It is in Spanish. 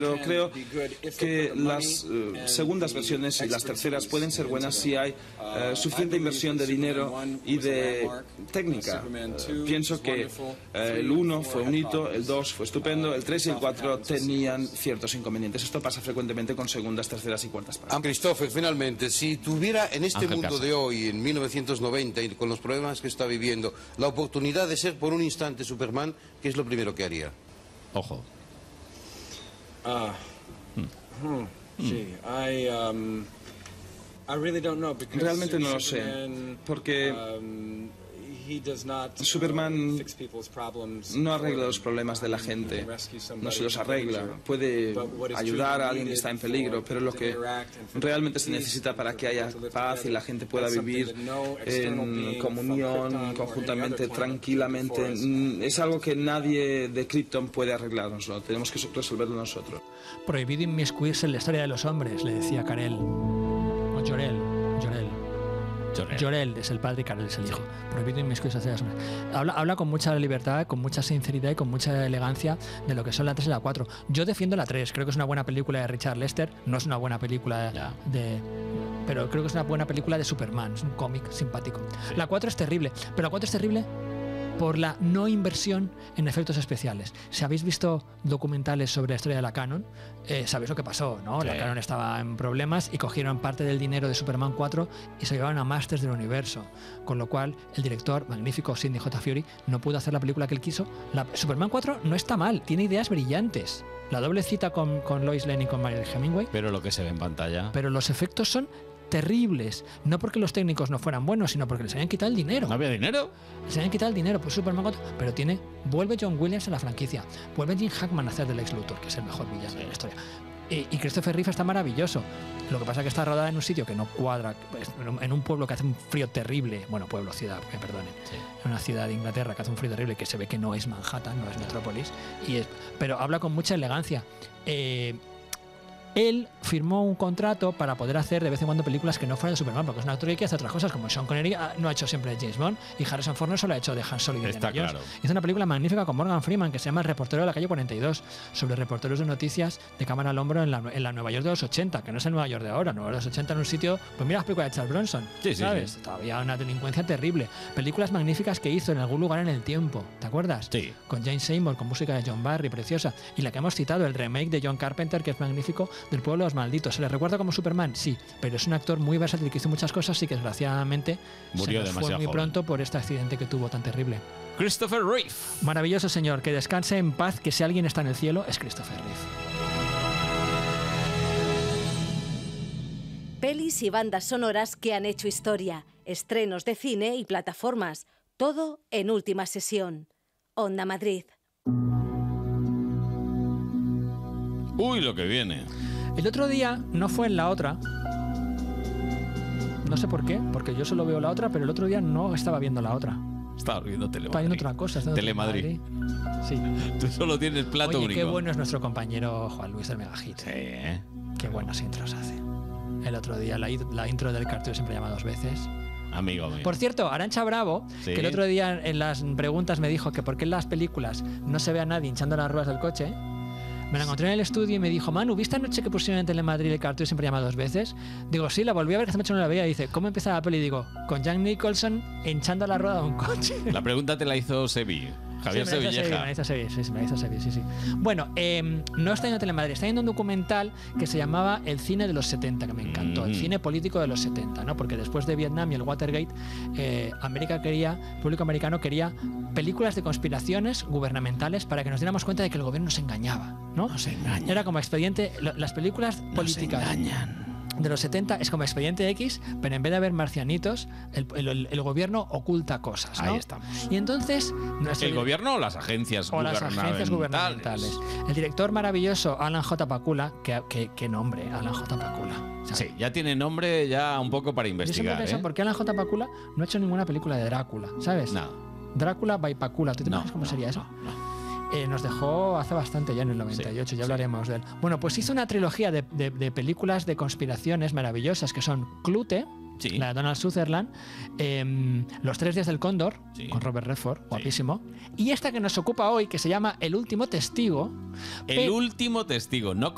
Pero creo que las segundas versiones y las terceras pueden ser buenas si hay suficiente inversión de dinero y de técnica. Pienso que el 1 fue un hito, el 2 fue estupendo, el 3 y el 4 tenían ciertos inconvenientes. Esto pasa frecuentemente con segundas, terceras y cuartas partes. Christopher, finalmente, si tuviera en este mundo de hoy, en 1990, y con los problemas que está viviendo, la oportunidad de ser por un instante Superman, ¿qué es lo primero que haría? Ojo. Realmente no lo sé, porque Superman no arregla los problemas de la gente, no se los arregla. Puede ayudar a alguien que está en peligro, pero lo que realmente se necesita para que haya paz y la gente pueda vivir en comunión, conjuntamente, tranquilamente, es algo que nadie de Krypton puede arreglárnoslo. Tenemos que resolverlo nosotros. Prohibido inmiscuirse en la historia de los hombres, le decía Kal-El. O Jor-El. Jor-El es el padre y Kal-El es el hijo. Prohibido inmiscuirse en las hombres. Habla con mucha libertad, con mucha sinceridad y con mucha elegancia de lo que son la 3 y la 4. Yo defiendo la 3. Creo que es una buena película de Richard Lester. No es una buena película pero creo que es una buena película de Superman. Es un cómic simpático. Sí. La 4 es terrible. Pero la 4 es terrible por la no inversión en efectos especiales. Si habéis visto documentales sobre la historia de la Canon, sabéis lo que pasó, ¿no? Sí. La Canon estaba en problemas y cogieron parte del dinero de Superman 4 y se llevaron a Masters del Universo, con lo cual el director, magnífico Sidney J. Fury, no pudo hacer la película que él quiso. Superman 4 no está mal, tiene ideas brillantes. La doble cita con Lois Lane y con Mariel Hemingway. Pero lo que se ve en pantalla... Pero los efectos son terribles, no porque los técnicos no fueran buenos, sino porque les habían quitado el dinero. ¿No había dinero? Les habían quitado el dinero, pues Superman 4, pero vuelve John Williams a la franquicia, vuelve Jim Hackman a hacer del Lex Luthor, que es el mejor villano de la historia. Y Christopher Reeve está maravilloso. Lo que pasa es que está rodada en un sitio que no cuadra, en un pueblo que hace un frío terrible, bueno, pueblo, ciudad, que me perdonen, en una ciudad de Inglaterra que hace un frío terrible, que se ve que no es Manhattan, no es Metrópolis, pero habla con mucha elegancia. Él firmó un contrato para poder hacer de vez en cuando películas que no fueran de Superman, porque es un actor que hace otras cosas, como Sean Connery no ha hecho siempre James Bond, y Harrison Ford no solo ha hecho de Han Solo y Indiana Jones. Hizo una película magnífica con Morgan Freeman que se llama El reportero de la calle 42, sobre reporteros de noticias de cámara al hombro en la Nueva York de los 80, que no es el Nueva York de ahora, Nueva York de los 80 en un sitio, pues mira las películas de Charles Bronson, ¿sabes? Todavía una delincuencia terrible. Películas magníficas que hizo en algún lugar en el tiempo, ¿te acuerdas? Sí. Con Jane Seymour, con música de John Barry, preciosa, y la que hemos citado, el remake de John Carpenter, que es magnífico, del Pueblo de los Malditos. ¿Se le recuerda como Superman? Sí, pero es un actor muy versátil que hizo muchas cosas y que desgraciadamente murió se nos fue muy pronto por este accidente que tuvo tan terrible. Christopher Reeve. Maravilloso señor, que descanse en paz, que si alguien está en el cielo es Christopher Reeve. Pelis y bandas sonoras que han hecho historia, estrenos de cine y plataformas, todo en Última Sesión. Onda Madrid. Uy, lo que viene. El otro día no fue en la otra. No sé por qué, porque yo solo veo la otra, pero el otro día no estaba viendo la otra. Estaba viendo Telemadrid. Estaba viendo otra cosa. Telemadrid. Sí. Tú solo tienes plato único. Qué bueno es nuestro compañero Juan Luis del Megahit. Sí. Qué buenas intros hace. El otro día la intro del cartel siempre llama 2 veces. Amigo. Por cierto, Arantxa Bravo, que el otro día en las preguntas me dijo que por qué en las películas no se ve a nadie hinchando las ruedas del coche. Me la encontré en el estudio y me dijo: Manu, ¿viste anoche que pusieron en Telemadrid el cartel siempre llama 2 veces? Digo, sí, la volví a ver, que hace mucho no la veía. Y dice, ¿cómo empieza la peli? Y digo, con Jack Nicholson hinchando la rueda de un coche. La pregunta te la hizo Sevi. Javier Sevilleja. Me hizo Sevi, sí. Bueno, no está yendo a Telemadrid, está yendo un documental que se llamaba El cine de los 70, que me encantó. El cine político de los 70, ¿no? Porque después de Vietnam y el Watergate, el público americano quería películas de conspiraciones gubernamentales para que nos diéramos cuenta de que el gobierno nos engañaba, ¿no? Nos engañan. Era como Expediente, las películas políticas. Nos engañan. De los 70 es como Expediente X, pero en vez de haber marcianitos, el gobierno oculta cosas, ¿no? Ahí estamos. Y entonces... ¿El gobierno o las agencias gubernamentales? El director maravilloso, Alan J. Pakula, ¿qué nombre, Alan J. Pakula? ¿Sabes? Sí, ya tiene nombre ya un poco para investigar. Yo siempre pienso, ¿por qué Alan J. Pakula no ha hecho ninguna película de Drácula? ¿Sabes? No. Drácula by Pakula, ¿tú te imaginas cómo sería eso? No. Nos dejó hace bastante, ya en el 98, ya hablaremos de él. Bueno, pues hizo una trilogía de películas de conspiraciones maravillosas que son Clute, la de Donald Sutherland, Los 3 días del cóndor, con Robert Redford, guapísimo, y esta que nos ocupa hoy, que se llama El último testigo. El último testigo, no